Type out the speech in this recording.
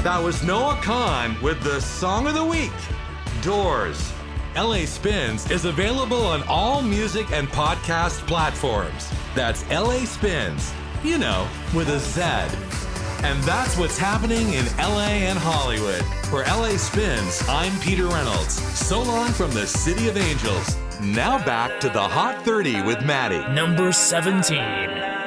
That was Noah Khan with the Song of the Week, Doors. LA Spins is available on all music and podcast platforms. That's LA Spins, you know, with a Z. And that's what's happening in LA and Hollywood. For LA Spins, I'm Peter Reynolds. So long from the City of Angels. Now back to the Hot 30 with Maddie. Number 17.